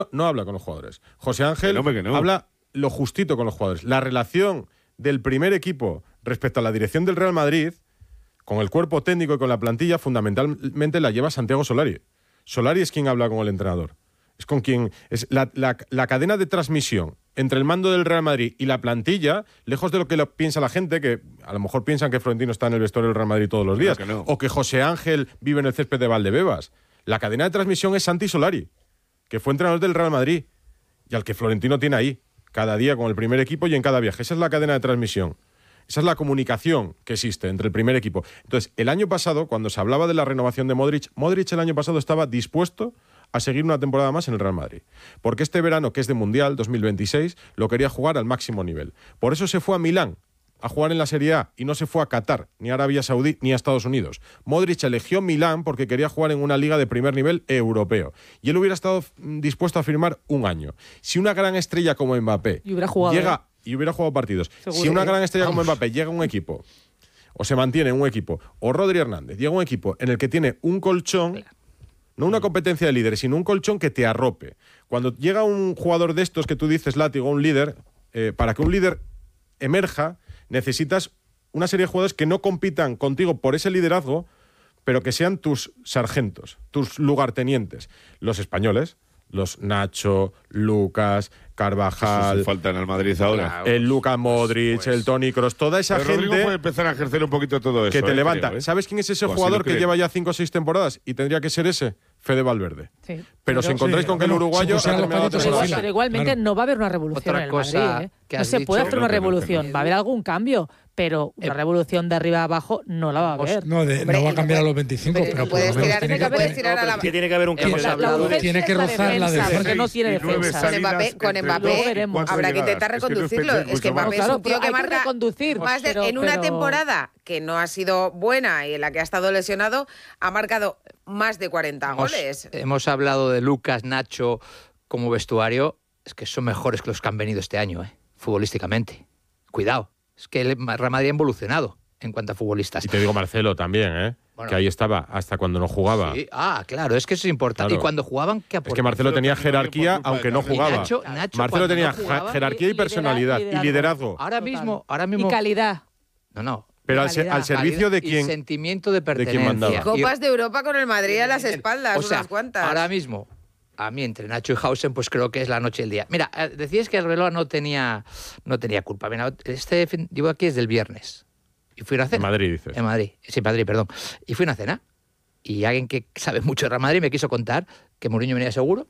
no habla con los jugadores. José Ángel Que no. habla lo justito con los jugadores. La relación del primer equipo respecto a la dirección del Real Madrid, con el cuerpo técnico y con la plantilla, fundamentalmente la lleva Santiago Solari. Solari es quien habla con el entrenador. Es con quien... Es la cadena de transmisión entre el mando del Real Madrid y la plantilla, lejos de lo que piensa la gente, que a lo mejor piensan que Florentino está en el vestuario del Real Madrid todos los días, no. o que José Ángel vive en el césped de Valdebebas. La cadena de transmisión es Santi Solari, que fue entrenador del Real Madrid y al que Florentino tiene ahí, cada día con el primer equipo y en cada viaje. Esa es la cadena de transmisión. Esa es la comunicación que existe entre el primer equipo. Entonces, el año pasado, cuando se hablaba de la renovación de Modric el año pasado estaba dispuesto a seguir una temporada más en el Real Madrid. Porque este verano, que es de Mundial 2026, lo quería jugar al máximo nivel. Por eso se fue a Milán a jugar en la Serie A y no se fue a Qatar, ni a Arabia Saudí, ni a Estados Unidos. Modric eligió Milán porque quería jugar en una liga de primer nivel europeo. Y él hubiera estado dispuesto a firmar un año. Si una gran estrella como Mbappé y hubiera jugado, llega y hubiera jugado partidos, si una gran estrella como Mbappé llega a un equipo, o se mantiene en un equipo, o Rodri Hernández llega a un equipo en el que tiene un colchón, no una competencia de líderes, sino un colchón que te arrope. Cuando llega un jugador de estos que tú dices, látigo, un líder, para que un líder emerja, necesitas una serie de jugadores que no compitan contigo por ese liderazgo, pero que sean tus sargentos, tus lugartenientes. Los españoles, los Nacho, Lucas, Carvajal... Eso faltan al Madrid ahora. El Luka Modric, el Toni Kroos, toda esa Pero gente... Rodrigo puede empezar a ejercer un poquito todo eso. Que te levanta. Creo, ¿eh? ¿Sabes quién es ese O así jugador lo que creo. lleva ya 5 o 6 temporadas? Y tendría que ser ese, Fede Valverde. Sí. Pero si encontráis con que el uruguayo... sí, ha terminado la temporada. Pero igualmente Claro. no va a haber una revolución Otra en el cosa Madrid, ¿eh? que No has se puede dicho- hacer una Que no, que no, revolución. que no. Va a haber algún cambio, pero una revolución de arriba a abajo no la va a haber. No, Hombre, no va a cambiar a no los 25, pero pero no por lo puedes menos tirar, tiene no puedes que... tirar a la... Que tiene que haber un Hemos cambio. hablado de- urgencia tiene que es la rozar la defensa, defensa. porque no tiene Y 9 defensa. Con Mbappé, entre Luego veremos. cuatro habrá que llegadas. intentar Es que no reconducirlo. penséis Es que mucho Mbappé más. es un tío Hay que que marca reconducir, más pero- en una pero- temporada que no ha sido buena y en la que ha estado lesionado, ha marcado más de 40 goles. Hemos hablado de Lucas, Nacho como vestuario. Es que son mejores que los que han venido este año, futbolísticamente. Cuidado. Es que el Real Madrid ha evolucionado en cuanto a futbolistas. Y te digo Marcelo también, Bueno. que ahí estaba hasta cuando no jugaba. Sí. Claro, es que eso es importante. Claro. Y cuando jugaban, ¿qué Es aportaban? que Marcelo tenía también por jerarquía culpa aunque de no Carles. jugaba. Nacho Marcelo cuando tenía no jugaba, jerarquía y personalidad y liderazgo. Ahora mismo... Y calidad. No. Pero calidad. al servicio de Y quién. sentimiento de quién pertenencia. mandaba. Copas de Europa con el Madrid a las espaldas, O sea, unas cuantas. ahora mismo, a mí entre Nacho y Hausen, pues creo que es la noche y el día. Mira, decías que Arbeloa no tenía culpa. Mira, llevo aquí desde el viernes. Y fui a una cena. En Madrid, dices. En Madrid, sí, Madrid, perdón. Y fui a una cena. Y alguien que sabe mucho de Real Madrid me quiso contar que Mourinho venía seguro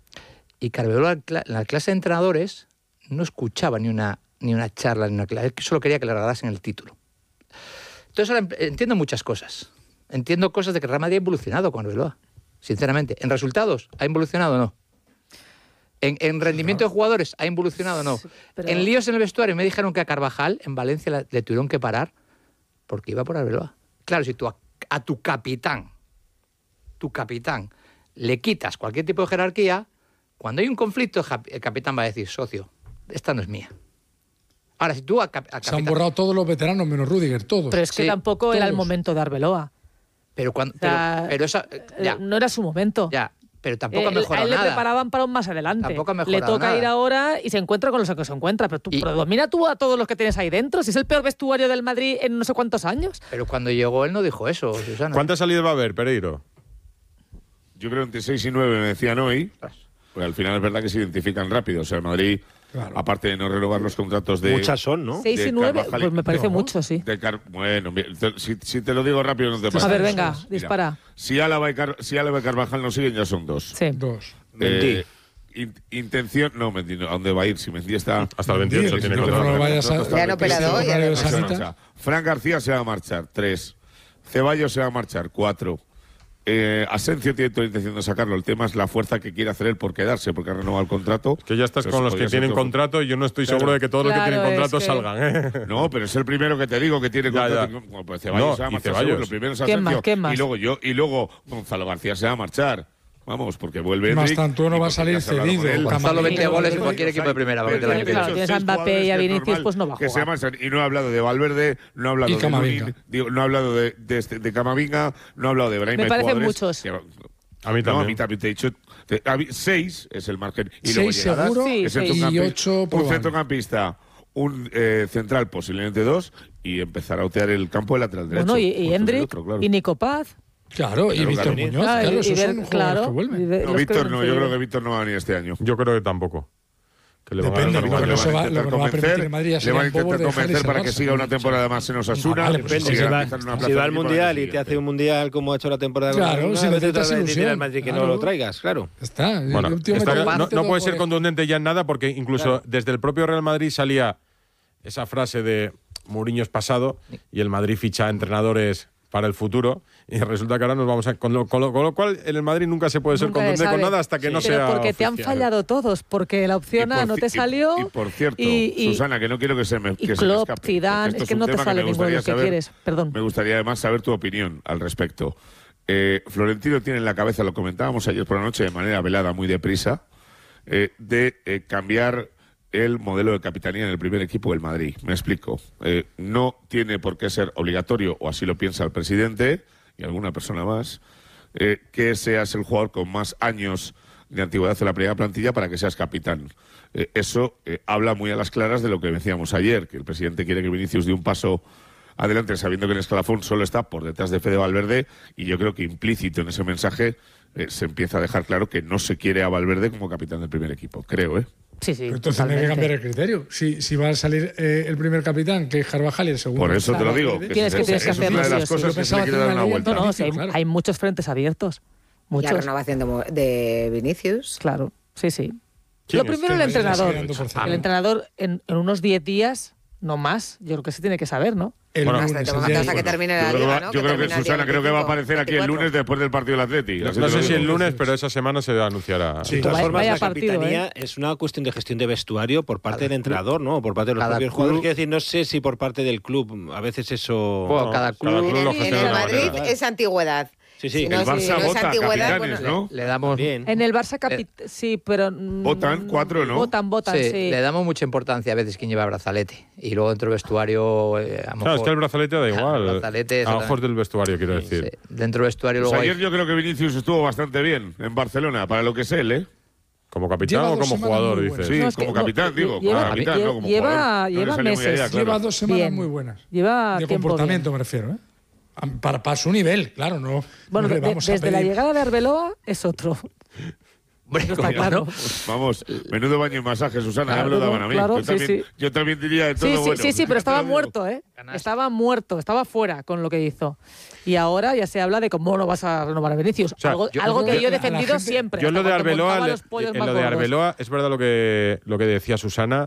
y que Arbeloa en la clase de entrenadores no escuchaba ni una charla, ni una clase. Él solo quería que le regalasen el título. Entonces ahora entiendo muchas cosas. Entiendo cosas de que Real Madrid ha evolucionado con Arbeloa. Sinceramente, ¿en resultados ha evolucionado o no? ¿En rendimiento de jugadores ha evolucionado o no? pero- En líos en el vestuario me dijeron que a Carvajal en Valencia le tuvieron que parar porque iba por Arbeloa. Claro, si tú a tu capitán, le quitas cualquier tipo de jerarquía, cuando hay un conflicto el capitán va a decir, socio, esta no es mía. Ahora, si tú a Se han capitán... borrado todos los veteranos, menos Rudiger, todos. Pero es que Sí, tampoco era el todos. momento de Arbeloa. Pero cuando... O sea, pero esa... Ya, no era su momento. ya. Pero tampoco ha A mejorado él le nada. preparaban para un más adelante. Tampoco ha le mejorado toca nada. ir ahora y se encuentra con los que se encuentra. Pero tú Y- domina tú a todos los que tienes ahí dentro. Si es el peor vestuario del Madrid en no sé cuántos años. Pero cuando llegó él no dijo eso, Susana. ¿Cuántas salidas va a haber, Pereiro? Yo creo entre 6 y 9 me decían hoy. Pues al final es verdad que se identifican rápido. O sea, el Madrid, Claro. aparte de no renovar los contratos de... Muchas son, ¿no? 6 de y 9, Carvajal y- pues me parece No. mucho, sí. Bueno, si te lo digo rápido no te pasa. A ver, nada. venga, Mira, dispara. Si Álava y Carvajal no siguen, ya son 2. Sí. Dos. Mendy. Intención... No, Mendy, no, ¿a dónde va a ir? Si Mendy está... Hasta el 28 Sí, tiene si no contrato. lo vayas a- Contrato Le han hasta el operado 28. hoy, además. Se Sanita. marcha. Fran García se va a marchar, 3. Ceballos se va a marchar, 4. Asencio tiene toda la intención de sacarlo. El tema es la fuerza que quiere hacer él por quedarse, porque ha renovado el contrato. Que ya estás Pero con eso los que podría ser tienen todo. contrato y yo no estoy Claro. seguro de que todos los que Claro, tienen es contrato que- salgan. No, pero es el primero que te digo que tiene Ya, contrato. ya. Bueno, pues Ceballos No, se va a y marchar Ceballos. seguro. Primero es ¿Quién Asencio. más? ¿Quién más? Y luego Gonzalo García se va a marchar. Vamos, porque vuelve Más Enric, tanto no y va a porque salir ya se ha hablado con cedido. él. Gonzalo Gonzalo 20 goles en Camavinga, cualquier equipo de primera. Para que te la Pero quedes. Claro, tienes a 6 Mbappé y a jugadores que es Vinicius, normal pues no va a que se jugar. marchan. Y no he hablado de Valverde, no he hablado Y de Camavinga. Lunin, no he hablado de Camavinga, no he hablado de Brahim. Me hay parecen jugadores muchos. A mí también. No, a mí también te he dicho. 6 es el margen. Y 6 luego llegadas, seguro Sí, es sí. centrocampista, y 8 un probable. centrocampista, un central, posiblemente 2, y empezar a otear el campo de lateral derecho. Bueno, y Otro y Hendrik otro, claro. y Nico Paz. Claro, y Claro, Víctor claro. Muñoz, Ah, claro, esos ver, son jugadores que y vuelven. de- No, los que Víctor no, yo enseguida. creo que Víctor no va a venir este año. Yo creo que tampoco. Que le van a Depende, dar lo que igual. no se va- a intentar lo que no va a permitir el Madrid ya le sería van a un bobo intentar de convencer dejarles para al que Barça. siga una temporada más en Osasuna. Vale, y pues que Depende, siga si va garantizando una plaza al de equipo Mundial al y te hace siguiente. un Mundial como ha hecho la temporada Claro, una si vez necesitas te decir ilusión, al Madrid que no claro. lo traigas, claro. Ya está. Bueno, Un tío está mete- claro, mete no dos puede ser goles. contundente ya en nada porque incluso desde el propio Real Madrid salía esa frase de Mourinho es pasado y el Madrid ficha entrenadores para el futuro y resulta que ahora nos vamos a... Con lo cual en el Madrid nunca se puede ser Nunca se contundente con sabe. nada hasta que no Pero sea porque te han oficial. fallado todos, porque la opción A no te salió. Y por cierto, y- Susana, que no quiero que se me, y que se me Klopp, escape. Zidane, porque esto es que un no te tema sale me ninguno de gustaría los que saber. quieres, perdón. Me gustaría además saber tu opinión al respecto. Florentino tiene en la cabeza, lo comentábamos ayer por la noche de manera velada, muy deprisa, de cambiar el modelo de capitanía en el primer equipo del Madrid. Me explico. No tiene por qué ser obligatorio, o así lo piensa el presidente y alguna persona más, que seas el jugador con más años de antigüedad en la primera plantilla para que seas capitán. Eso habla muy a las claras de lo que decíamos ayer, que el presidente quiere que Vinicius dé un paso adelante sabiendo que el escalafón solo está por detrás de Fede Valverde, y yo creo que implícito en ese mensaje se empieza a dejar claro que no se quiere a Valverde como capitán del primer equipo, creo, ¿eh? Sí, sí. Pero entonces tendría que totalmente. cambiar el criterio. Si va a salir el primer capitán, que es Carvajal, y el segundo. Por eso te lo Claro, digo. tienes que eso es hacerlo, una de sí o las sí. cosas Yo que se le pensaba quiere que dar iba una a vuelta. No, sí, Claro. hay muchos frentes abiertos. La Muchos. renovación de Vinicius. Claro, sí, sí. ¿Quién Lo es? primero, el Que vaya entrenador. quedando por cerrar. El entrenador en unos 10 días, no más, yo creo que se tiene que saber, ¿no? El Bueno, lunes, Hasta el hasta día que después. termine Yo la creo que liga, va- ¿no? yo creo que termina el día Susana, creo que va a 25, aparecer aquí el 24. lunes después del partido del Atleti. No Así te sé lo si digo. el lunes, pero esa semana se anunciará. Sí. De todas Vaya- formas, vaya la partido, capitanía es una cuestión de gestión de vestuario por parte del entrenador, ¿no? Por parte de los Cada propios club- jugadores. Quiero decir, no sé si por parte del club. A veces eso. Bueno, No, cada cada club club lo En gestiona el de una Madrid manera. es antigüedad. Sí, sí. Si El no, Barça si no es vota antigüedad, capitanes, bueno, ¿no? Le damos, Bien. En el Barça sí, pero... Votan 4, ¿no? Votan, sí, sí. le damos mucha importancia a veces quien lleva brazalete. Y luego dentro del vestuario, a lo Claro, mejor... es que el brazalete da igual. El brazalete, A ojos del vestuario, quiero decir. sí, dentro del vestuario Pues luego hay... ayer yo creo que Vinicius estuvo bastante bien en Barcelona, para lo que es él, ¿eh? ¿Como capitán Lleva o 2 como semanas jugador, muy dices? buenas. Sí, No, es que como no, capitán, digo. lleva- Como capitán, no como lleva- jugador. No le lleva salió muy allá, meses. claro. Lleva 2 semanas Bien. muy buenas. Lleva De tiempo comportamiento bien. me refiero, ¿eh? Para su nivel, claro, no. Bueno, no le vamos a desde la pedir. llegada de Arbeloa es otro. Hombre, Está ¿cómo claro. no? Vamos, menudo baño y masaje, Susana, ya Claro, me lo daban a mí. claro, yo, sí, también, sí. yo también diría de todo Sí, bueno. sí, pero estaba Te lo digo. muerto, ¿eh? Canasta. Estaba muerto, estaba fuera con lo que hizo. Y ahora ya se habla de cómo no vas a renovar a Vinicius. sea, algo yo- algo que yo he la defendido gente- siempre. Yo en lo hasta de cuando Arbeloa, montaba los pollos en más lo de gordos. Arbeloa es verdad lo que decía Susana.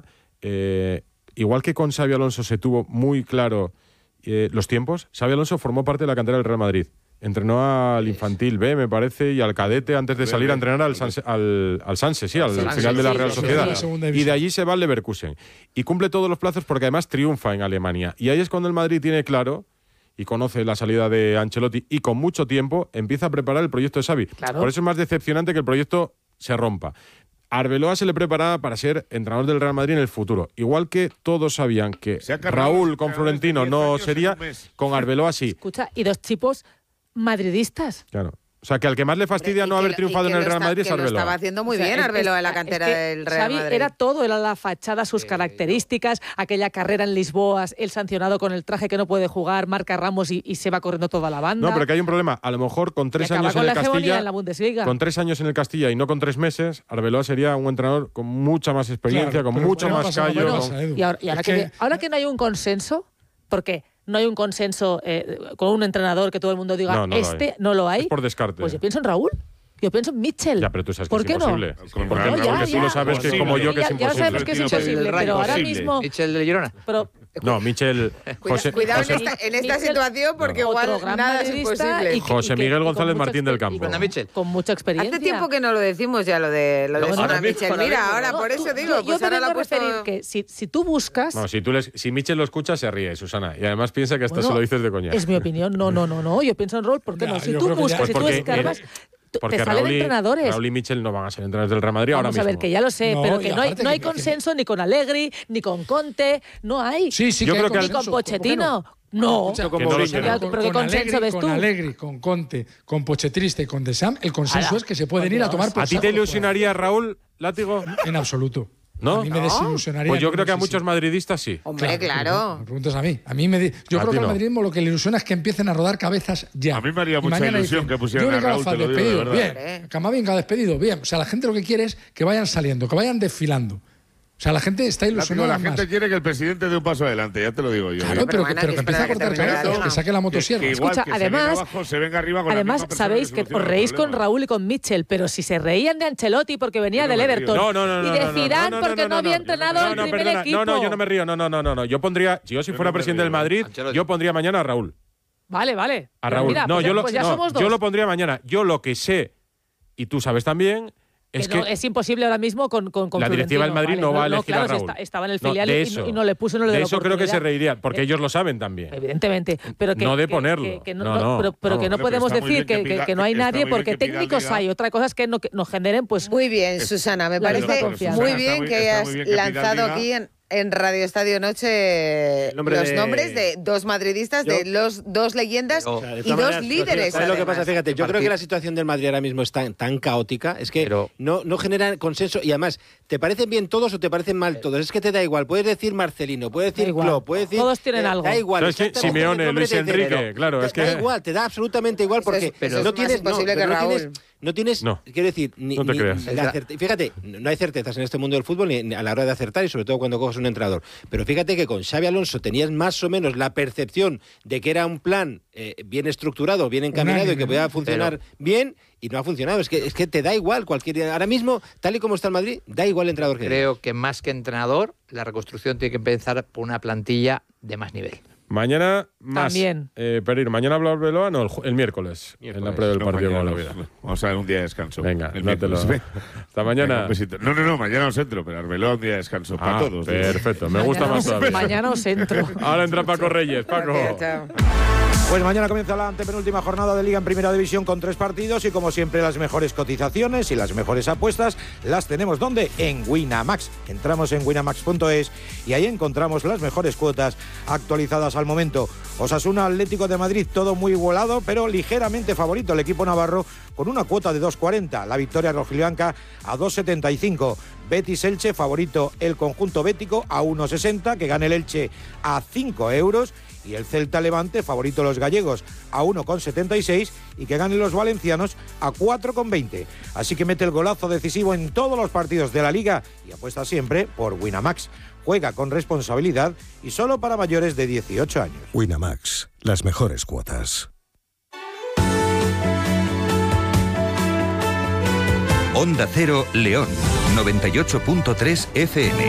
Igual que con Xabi Alonso se tuvo muy claro los tiempos, Xabi Alonso formó parte de la cantera del Real Madrid. Entrenó al infantil B, me parece, y al cadete antes de salir a entrenar al Sanse, al Sanse, sí, al Sanse, final de la sí, Real sí, Sociedad. sí, la segunda Y división. de allí se va al Leverkusen. Y cumple todos los plazos porque además triunfa en Alemania. Y ahí es cuando el Madrid tiene claro y conoce la salida de Ancelotti y con mucho tiempo empieza a preparar el proyecto de Xavi. Claro. Por eso es más decepcionante que el proyecto se rompa. A Arbeloa se le preparaba para ser entrenador del Real Madrid en el futuro. Igual que todos sabían que Se ha cargado Raúl los con entrenadores de Florentino 10 no años en sería, un mes. con Arbeloa sí. Escucha, y dos tipos madridistas. Claro. O sea, que al que más le fastidia Y no que haber lo- triunfado y en que el lo Real está- Madrid es que lo estaba Arbeloa. haciendo muy O sea, bien Arbeloa en la es cantera que del Real Xavi Madrid. era todo, era la fachada, sus características, aquella carrera en Lisboa, el sancionado con el traje que no puede jugar, marca Ramos y se va corriendo toda la banda. No, pero que hay un problema. A lo mejor con Y 3 acaba años con en la el hegemonía Castilla, en la Bundesliga. con 3 años en el Castilla y no con 3 meses, Arbeloa sería un entrenador con mucha más experiencia, Claro, con pero mucho bueno, más pasa lo que callo. pasa, con- Edu. Y ahora Es ahora que no hay un consenso, porque no hay un consenso con un entrenador que todo el mundo diga, No, no lo hay. no lo hay, Es por descarte. pues yo pienso en Raúl. Yo pienso en Mitchell. Ya, pero tú sabes que ¿Por es qué imposible. no? Con Porque, Raúl, porque ya, tú lo sabes que como yo que es ya imposible. sabemos que es imposible, pero ahora Imposible. mismo... Michel de Girona. Pero, No, Michel. José, Cuidado José- en esta Mitchell, situación porque otro igual gran nada es madridista imposible. y José que- Miguel con González mucha Martín del exper- Campo. y con- Anda, Mitchell. Con mucha experiencia. Hace tiempo que no lo decimos ya lo de Bueno, Sona ahora Mitchell. mismo, Mira, ahora ahora No, por eso digo, yo pues te ahora vengo la a ha puesto... referir que si tú buscas... No, si Michel lo escucha, se ríe, Susana. Y además piensa que hasta Bueno, se lo dices de coña. Es mi opinión. No. Yo pienso en Raúl, ¿por qué Ya, no? Si yo tú creo que ya- buscas, Pues si tú porque escarbas, Porque te salen Raúl entrenadores. y Michel no van a ser entrenadores del Real Madrid ahora Vamos mismo. a ver, que ya lo sé, No, pero y que no hay, aparte no hay que- consenso ni con Allegri, ni con Conte, no hay. Sí, sí, Yo que creo hay que Ni con consenso, ¿por qué no? Pochettino. No, Escucha, Que no lo sé. ¿Pero qué consenso ves tú? Con Allegri, con Conte, con Pochettino y con Deschamps, el consenso es que se pueden ir a tomar por ¿A ti te ilusionaría, Raúl, Látigo? En absoluto. ¿No? A mí me desilusionaría. Pues yo creo que a muchísimo. muchos madridistas sí. Hombre, claro. Me preguntas a mí. Yo A creo ti que al no. madridismo lo que le ilusiona es que empiecen a rodar cabezas ya. A mí me haría Y mucha mañana ilusión dicen, que pusieran Johnny a Raúl, Calafa te lo digo de despedido, verdad. bien. Camavinga despedido, bien. O sea, la gente lo que quiere es que vayan saliendo, que vayan desfilando. O sea, la gente está ilusionada La gente más. quiere que el presidente dé un paso adelante, ya te lo digo yo. Claro, pero que Pero empiece a que cortar termine la cabezas, liga. que saque la motosierra. Que igual Escucha, que se viene además- abajo, se venga arriba con la Además, misma persona sabéis que soluciona os el reís con problema. Raúl y con Mitchell, pero si se reían de Ancelotti porque venía Yo no del me río. Everton No, y de Zidane porque no había entrenado al primer perdona. equipo. No, yo no me río. No. Yo pondría, si yo si fuera no me presidente del río. Madrid, Ancelotti. yo pondría mañana a Raúl. Vale. A Pero Raúl. mira, no, pues, yo lo, pues ya no, somos dos. yo lo pondría mañana. Yo lo que sé, y tú sabes también, es que no, es imposible ahora mismo con la directiva del Madrid no va a elegir claro, a Raúl. Estaba en el No, filial de y eso. no le puso, no le dio de la eso creo que se oportunidad. reirían, porque ellos lo saben también. Evidentemente, pero que No de que- ponerlo. que No, pero que no hombre, podemos pero está muy decir bien que pida- que no hay está nadie muy bien porque que pida técnicos liga. hay. Otra cosa es que nos generen pues Muy bien, Susana, me La parece misma confianza. muy Está bien muy- que está hayas muy bien que pida lanzado liga. aquí en Radio Estadio Noche El nombre los de- nombres de dos madridistas, de los dos leyendas Pero- O sea, de y todas dos maneras, líderes. ¿Sabes lo que pasa? además. Fíjate, yo creo que la situación del Madrid ahora mismo es tan caótica, es que Pero- no genera consenso y además, ¿te parecen bien todos o te parecen mal todos? Es que te da igual, puedes decir Marcelino, puedes decir Da igual. Klopp, puedes decir... Todos tienen algo. Da igual. Pero es que exactamente Simeone, el nombre Luis de Enrique, Cero. claro, es que- Da igual, te da absolutamente igual porque Eso es no más tienes... imposible que pero Raúl. no tienes, No. quiero decir, ni, No te ni creas. la fíjate, no hay certezas en este mundo del fútbol ni a la hora de acertar y sobre todo cuando coges un entrenador. Pero fíjate que con Xabi Alonso tenías más o menos la percepción de que era un plan bien estructurado, bien encaminado y que Unánime, podía ¿no? funcionar bien y no ha funcionado. Es que te da igual cualquier... Ahora mismo, tal y como está el Madrid, da igual el entrenador que Creo que más que entrenador, la reconstrucción tiene que empezar por una plantilla de más nivel. Mañana más. También. Pereiro, mañana habla Arbeloa, no, el miércoles, en la previa del No, partido mañana con la no. vida. Vamos a ver un día de descanso. Venga, El no te lo... miércoles. Hasta mañana. Venga, un besito. No, mañana os entro, pero Arbeloa un día de descanso para todos. digo. Perfecto, me gusta más todavía. Mañana os entro. Ahora entra Paco Reyes. Paco. Gracias, chao. Pues mañana comienza la antepenúltima jornada de Liga en Primera División con 3 partidos y como siempre las mejores cotizaciones y las mejores apuestas las tenemos ¿dónde? En Winamax. Entramos en winamax.es y ahí encontramos las mejores cuotas actualizadas al momento. Osasuna Atlético de Madrid, todo muy igualado, pero ligeramente favorito el equipo navarro con una cuota de 2,40. La victoria rojiblanca a 2,75. Betis Elche, favorito el conjunto bético a 1,60, que gane el Elche a 5 euros. Y el Celta Levante, favorito los gallegos, a 1,76 y que ganen los valencianos a 4,20. Así que mete el golazo decisivo en todos los partidos de la Liga y apuesta siempre por Winamax. Juega con responsabilidad y solo para mayores de 18 años. Winamax, las mejores cuotas. Onda Cero, León, 98.3 FM.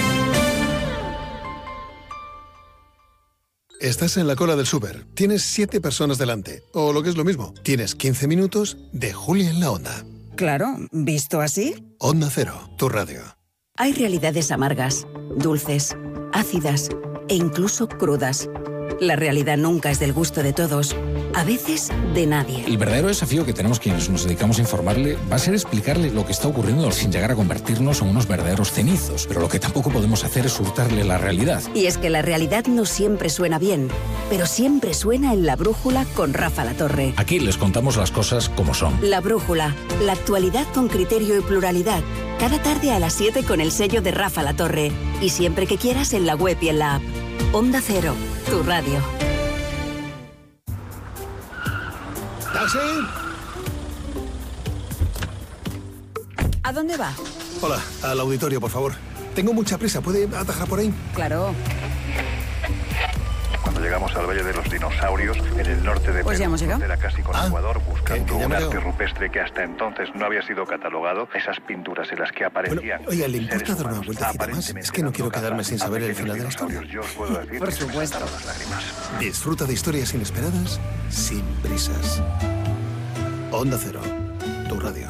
Estás en la cola del súper, tienes 7 personas delante, o lo que es lo mismo, tienes 15 minutos de Juli en la Onda. Claro, visto así. Onda Cero, tu radio. Hay realidades amargas, dulces, ácidas e incluso crudas. La realidad nunca es del gusto de todos, a veces de nadie. El verdadero desafío que tenemos quienes nos dedicamos a informarle va a ser explicarle lo que está ocurriendo sin llegar a convertirnos en unos verdaderos cenizos. Pero lo que tampoco podemos hacer es hurtarle la realidad. Y es que la realidad no siempre suena bien, pero siempre suena en La Brújula con Rafa Latorre. Aquí les contamos las cosas como son. La Brújula, la actualidad con criterio y pluralidad. Cada tarde a las 7 con el sello de Rafa Latorre. Y siempre que quieras en la web y en la app. Onda Cero, tu radio. ¿Taxi? ¿A dónde va? Hola, al auditorio, por favor. Tengo mucha prisa, ¿puede atajar por ahí? Claro. Cuando llegamos al Valle de los Dinosaurios, en el norte de Pues ya hemos llegado. era casi con Ecuador, buscando que ya un me arte veo. rupestre que hasta entonces no había sido catalogado, esas pinturas en las que aparecían... Oiga, ¿le importa seres dar una humanos vueltecita más? aparentemente Es que no quiero dando quedarme caza sin a saber el pequeños final de la historia. dinosaurios. Yo os puedo decir Por que se me supuesto. saltan las lágrimas. Disfruta de historias inesperadas sin prisas. Onda Cero, tu radio.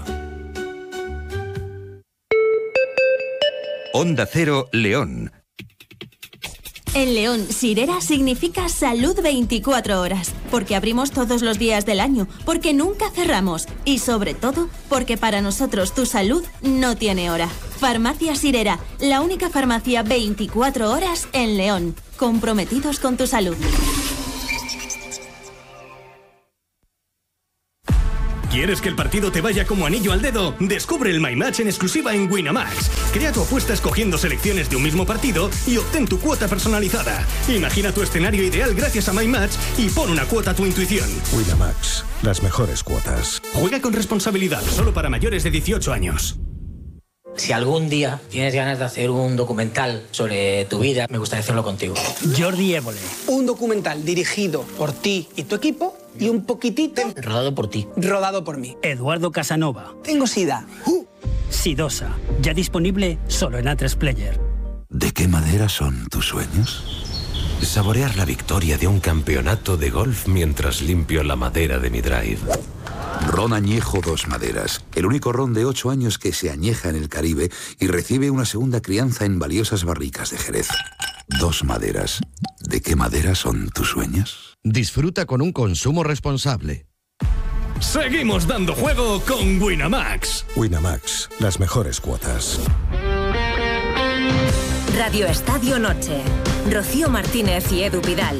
Onda Cero, León. En León, Sirera significa salud 24 horas, porque abrimos todos los días del año, porque nunca cerramos y sobre todo porque para nosotros tu salud no tiene hora. Farmacia Sirera, la única farmacia 24 horas en León, comprometidos con tu salud. ¿Quieres que el partido te vaya como anillo al dedo? Descubre el My Match en exclusiva en Winamax. Crea tu apuesta escogiendo selecciones de un mismo partido y obtén tu cuota personalizada. Imagina tu escenario ideal gracias a My Match y pon una cuota a tu intuición. Winamax, las mejores cuotas. Juega con responsabilidad, solo para mayores de 18 años. Si algún día tienes ganas de hacer un documental sobre tu vida, me gustaría hacerlo contigo. Jordi Évole. Un documental dirigido por ti y tu equipo y un poquitito... Rodado por ti. Rodado por mí. Eduardo Casanova. Tengo sida. Sidosa. Ya disponible solo en A3 Player. ¿De qué madera son tus sueños? Saborear la victoria de un campeonato de golf mientras limpio la madera de mi drive. Ron Añejo Dos Maderas, el único ron de 8 años que se añeja en el Caribe y recibe una segunda crianza en valiosas barricas de Jerez. Dos Maderas. ¿De qué madera son tus sueños? Disfruta con un consumo responsable. Seguimos dando juego con Winamax. Winamax, las mejores cuotas. Radio Estadio Noche. Rocío Martínez y Edu Pidal.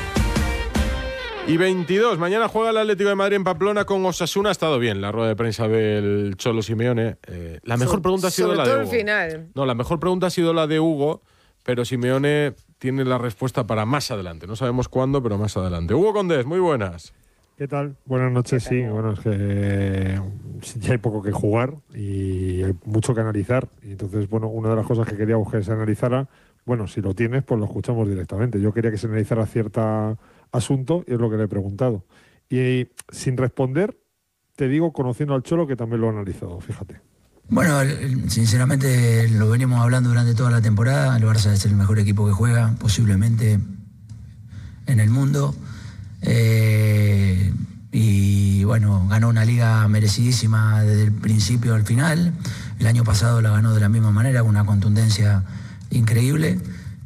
Y 22, mañana juega el Atlético de Madrid en Pamplona con Osasuna. Ha estado bien la rueda de prensa del Cholo Simeone. La mejor pregunta ha sido la de Hugo. Final. No, la mejor pregunta ha sido la de Hugo, pero Simeone tiene la respuesta para más adelante. No sabemos cuándo, pero más adelante. Hugo Condés, muy buenas. ¿Qué tal? Buenas noches, sí. Bueno, es que ya hay poco que jugar y hay mucho que analizar. Y entonces, bueno, una de las cosas que queríamos que se analizara, bueno, si lo tienes, pues lo escuchamos directamente. Yo quería que se analizara cierto asunto y es lo que le he preguntado. Y sin responder, te digo, conociendo al Cholo, que también lo ha analizado, fíjate. Bueno, sinceramente lo venimos hablando durante toda la temporada. El Barça es el mejor equipo que juega, posiblemente en el mundo. Y bueno, ganó una liga merecidísima desde el principio al final. El año pasado la ganó de la misma manera, con una contundencia increíble.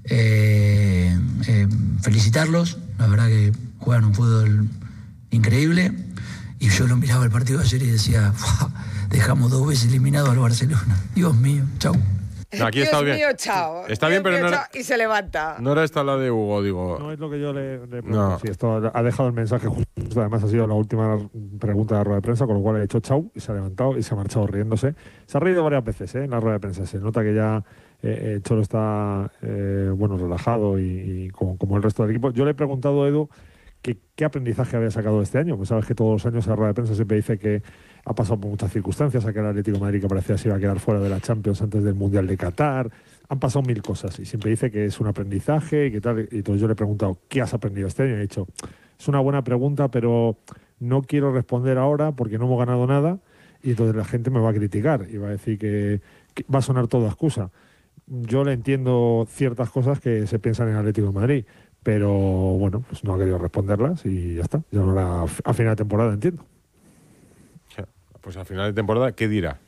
Felicitarlos, la verdad que juegan un fútbol increíble. Y yo lo miraba el partido de ayer y decía, dejamos 2 veces eliminado al Barcelona. Dios mío, chau. Aquí está bien. Dios mío, chao. Está bien, pero no era, y se levanta. No era esta la de Hugo, digo. No es lo que yo le pregunto. No. Sí, esto ha dejado el mensaje justo. Además ha sido la última pregunta de la rueda de prensa, con lo cual ha dicho chau y se ha levantado y se ha marchado riéndose. Se ha reído varias veces en la rueda de prensa. Se nota que ya Cholo está relajado y como el resto del equipo. Yo le he preguntado a Edu qué aprendizaje había sacado de este año. Pues sabes que todos los años en la rueda de prensa siempre dice que ha pasado por muchas circunstancias, aquel Atlético de Madrid que parecía que se iba a quedar fuera de la Champions antes del Mundial de Qatar. Han pasado 1000 cosas y siempre dice que es un aprendizaje y que tal. Y entonces yo le he preguntado, ¿qué has aprendido este año? Y he dicho, es una buena pregunta, pero no quiero responder ahora porque no hemos ganado nada y entonces la gente me va a criticar y va a decir que va a sonar toda excusa. Yo le entiendo ciertas cosas que se piensan en Atlético de Madrid, pero bueno, pues no ha querido responderlas y ya está. Ya ahora a final de temporada entiendo. Pues a final de temporada, ¿qué dirá?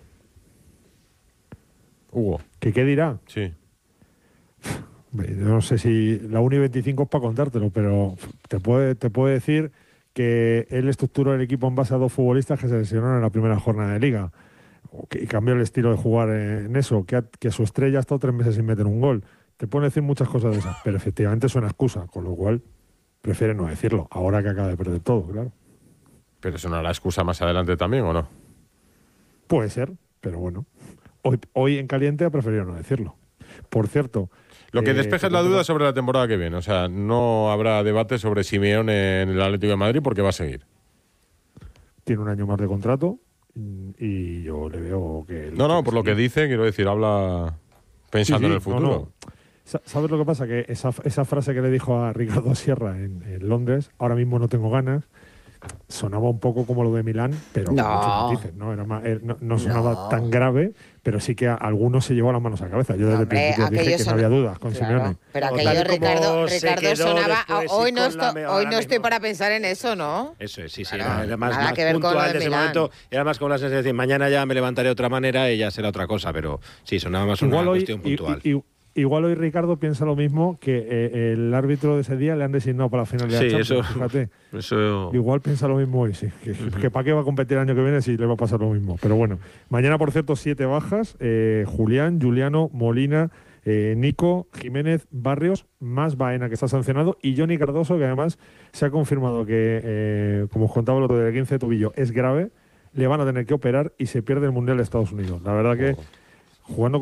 Hugo. ¿Qué dirá? Sí. Yo no sé si la 1 y 25 es para contártelo, pero te puede decir que él estructuró el equipo en base a 2 futbolistas que se lesionaron en la primera jornada de Liga. Y cambió el estilo de jugar en eso, que su estrella ha estado 3 meses sin meter un gol. Te pueden decir muchas cosas de esas, pero efectivamente es una excusa, con lo cual prefiere no decirlo, ahora que acaba de perder todo, claro. ¿Pero sonará la excusa más adelante también o no? Puede ser, pero bueno. Hoy en caliente ha preferido no decirlo. Por cierto... Lo que despeja es la duda sobre la temporada que viene. O sea, no habrá debate sobre Simeone en el Atlético de Madrid porque va a seguir. Tiene un año más de contrato y yo le veo que... No, por lo que dice, quiero decir, habla pensando en el futuro. No. ¿Sabes lo que pasa? Que esa frase que le dijo a Ricardo Sierra en Londres, ahora mismo no tengo ganas, sonaba un poco como lo de Milán, pero con muchos matices, ¿no? Era más, no sonaba tan grave, pero sí que a algunos se llevó las manos a la cabeza. Yo desde el principio dije que no había dudas con Simeone. Pero aquello Ricardo sonaba... Hoy no estoy para pensar en eso, ¿no? Eso es, sí. Claro, era más nada que ver con lo puntual de de ese Milán. momento. Era más con la sensación de decir, mañana ya me levantaré de otra manera y ya será otra cosa, pero sí, sonaba más una cuestión puntual. Igual hoy Ricardo piensa lo mismo, que el árbitro de ese día le han designado para la final de la Champions. Eso, fíjate. Eso... Igual piensa lo mismo hoy, sí. Que para qué va a competir el año que viene si le va a pasar lo mismo. Pero bueno, mañana, por cierto, 7 bajas. Julián, Juliano, Molina, Nico, Jiménez, Barrios, más Baena, que está sancionado, y Johnny Cardoso, que además se ha confirmado que, como os contaba el otro día, el 15 de tobillo es grave, le van a tener que operar y se pierde el Mundial de Estados Unidos. La verdad que jugando